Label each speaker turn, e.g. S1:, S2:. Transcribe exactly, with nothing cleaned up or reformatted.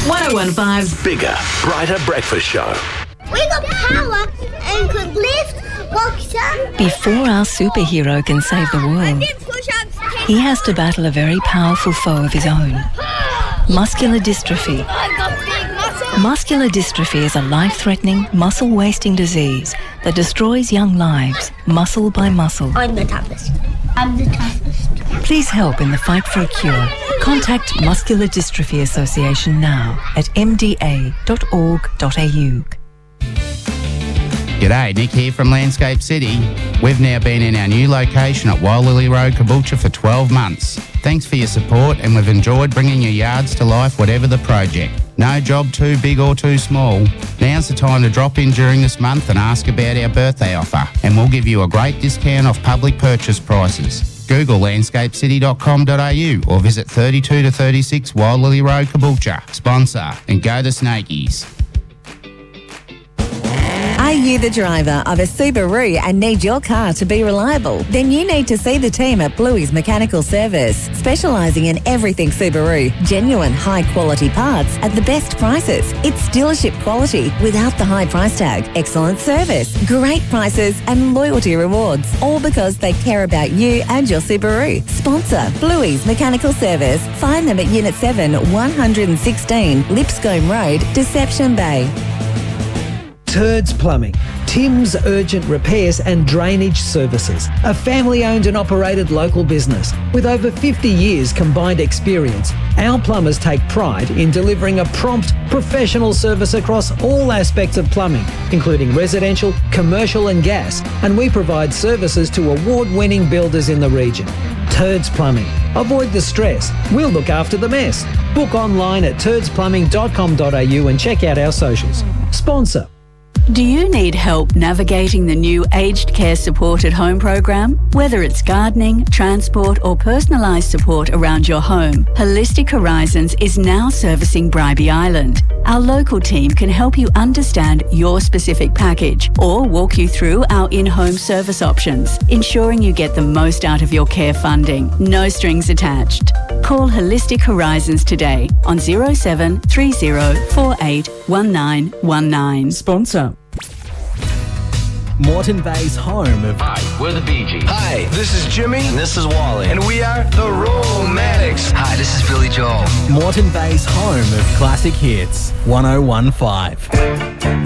S1: ten fifteens
S2: Bigger, brighter breakfast show.
S3: We got power and could lift, walk some.
S4: Before our superhero can save the world, he has to battle a very powerful foe of his own. Muscular dystrophy. Muscular dystrophy is a life-threatening, muscle-wasting disease that destroys young lives, muscle by muscle.
S3: I'm the toughest. I'm the toughest.
S4: Please help in the fight for a cure. Contact Muscular Dystrophy Association now at m d a dot org dot a u.
S5: G'day, Nick here from Landscape City. We've now been in our new location at Wailili Road, Caboolture for twelve months. Thanks for your support, and we've enjoyed bringing your yards to life, whatever the project. No job too big or too small. Now's the time to drop in during this month and ask about our birthday offer, and we'll give you a great discount off public purchase prices. Google landscape city dot com dot a u or visit thirty-two to thirty-six Wailili Road, Caboolture. Sponsor, and go the Snakies.
S6: Are you the driver of a Subaru and need your car to be reliable? Then you need to see the team at Bluey's Mechanical Service, specialising in everything Subaru. Genuine high-quality parts at the best prices. It's dealership quality without the high price tag. Excellent service, great prices and loyalty rewards. All because they care about you and your Subaru. Sponsor Bluey's Mechanical Service. Find them at Unit seven, one sixteen Lipscombe Road, Deception Bay.
S7: Turds Plumbing, Tim's Urgent Repairs and Drainage Services, a family-owned and operated local business. With over fifty years combined experience, our plumbers take pride in delivering a prompt, professional service across all aspects of plumbing, including residential, commercial and gas, and we provide services to award-winning builders in the region. Turds Plumbing. Avoid the stress. We'll look after the mess. Book online at turds plumbing dot com dot a u and check out our socials. Sponsor.
S1: Do you need help navigating the new Aged Care Supported Home program? Whether it's gardening, transport or personalised support around your home, Holistic Horizons is now servicing Bribie Island. Our local team can help you understand your specific package or walk you through our in-home service options, ensuring you get the most out of your care funding. No strings attached. Call Holistic Horizons today on zero seven three zero four eight one nine one nine.
S8: Sponsor Moreton Bay's home of...
S2: Hi, we're the Bee Gees.
S9: Hi, this is Jimmy.
S10: And this is Wally.
S9: And we are the Romantics.
S10: Hi, this is Billy Joel.
S8: Moreton Bay's home of classic hits, one oh one five.